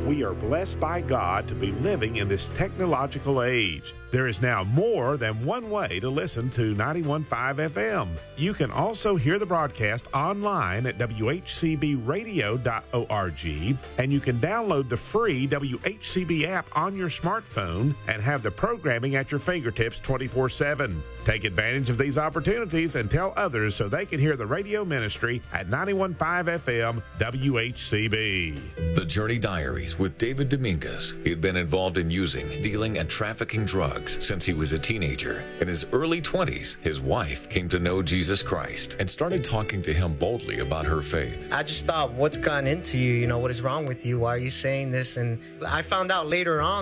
We are blessed by God to be living in this technological age. There is now more than one way to listen to 91.5 FM. You can also hear the broadcast online at WHCBradio.org, and you can download the free WHCB app on your smartphone and have the programming at your fingertips 24/7. Take advantage of these opportunities and tell others so they can hear the radio ministry at 91.5 FM WHCB. The Journey Diaries with David Dominguez. He had been involved in using, dealing, and trafficking drugs since he was a teenager. In his early 20s, his wife came to know Jesus Christ and started talking to him boldly about her faith. I just thought, what's gotten into you? What is wrong with you? Why are you saying this? And I found out later on